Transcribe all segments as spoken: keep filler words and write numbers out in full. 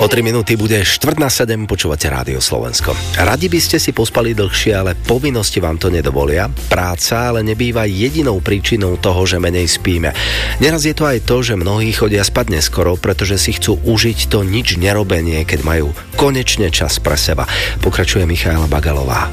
O tri minúty bude štvrť na sedem, počúvate Rádio Slovensko. Radi by ste si pospali dlhšie, ale povinnosti vám to nedovolia. Práca ale nebýva jedinou príčinou toho, že menej spíme. Neraz je to aj to, že mnohí chodia spať neskoro, pretože si chcú užiť to nič nerobenie, keď majú konečne čas pre seba. Pokračuje Michaela Bagalová.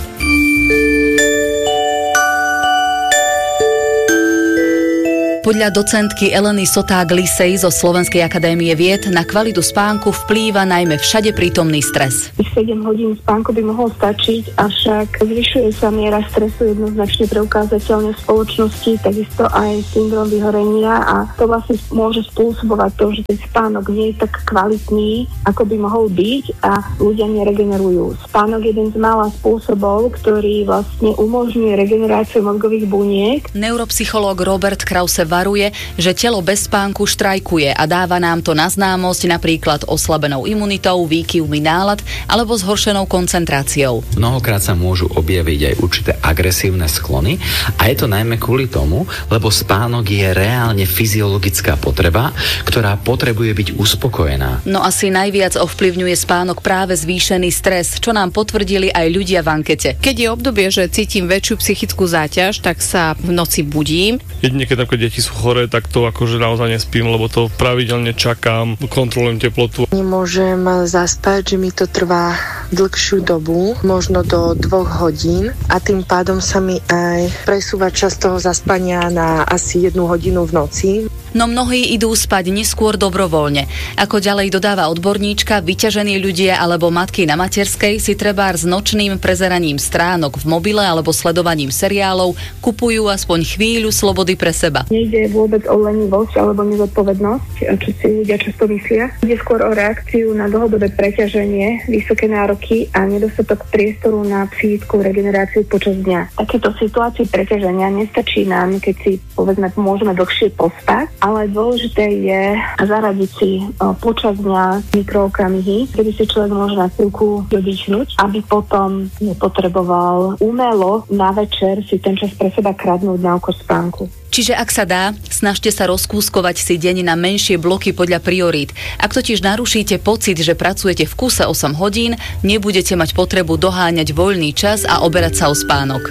Podľa docentky Eleny Soták-Lisej zo Slovenskej akadémie vied na kvalitu spánku vplýva najmä všade prítomný stres. sedem hodín spánku by mohol stačiť, avšak zvyšuje sa miera stresu jednoznačne preukázateľne v spoločnosti, takisto aj syndrom vyhorenia a to vlastne môže spôsobovať to, že ten spánok nie je tak kvalitný, ako by mohol byť a ľudia neregenerujú. Spánok je jeden z mála spôsobov, ktorý vlastne umožňuje regeneráciu mozgových buniek. Neuropsychológ Robert Krause varuje, že telo bez spánku štrajkuje a dáva nám to na známosť napríklad oslabenou imunitou, výkyvmi nálad alebo zhoršenou koncentráciou. Mnohokrát sa môžu objaviť aj určité agresívne sklony a je to najmä kvôli tomu, lebo spánok je reálne fyziologická potreba, ktorá potrebuje byť uspokojená. No asi najviac ovplyvňuje spánok práve zvýšený stres, čo nám potvrdili aj ľudia v ankete. Keď je obdobie, že cítim väčšiu psychickú záťaž, tak sa v noci budím. Jedine keď také deti sú choré, tak to akože naozaj nespím, lebo to pravidelne čakám, kontrolujem teplotu. Nemôžem zaspať, že mi to trvá dlhšiu dobu, možno do dvoch hodín a tým pádom sa mi aj presúva čas toho zaspania na asi jednu hodinu v noci. No mnohí idú spať neskôr dobrovoľne. Ako ďalej dodáva odborníčka, vyťažení ľudia alebo matky na materskej si trebár s nočným prezeraním stránok v mobile alebo sledovaním seriálov kupujú aspoň chvíľu slobody pre seba. Nejde vôbec o lenivosť alebo nezodpovednosť, čo si ľudia často myslia. Ide skôr o reakciu na dlhodobé preťaženie, vysoké nároky a nedostatok priestoru na psychickú regeneráciu počas dňa. Takéto situácie preťaženia nestačí nám, keď si povedzme môžeme dlhšie pospať, ale dôležité je zaradiť si počas dňa mikrookamihy, kedy si človek môže na chvíľku dodýchnuť, aby potom nepotreboval umelo na večer si ten čas pre seba kradnúť na úkor spánku. Čiže ak sa dá, snažte sa rozkúskovať si deň na menšie bloky podľa priorít. Ak totiž narušíte pocit, že pracujete v kuse osem hodín, nebudete mať potrebu doháňať voľný čas a oberať sa o spánok.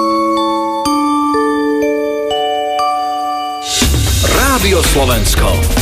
Rádio Slovensko.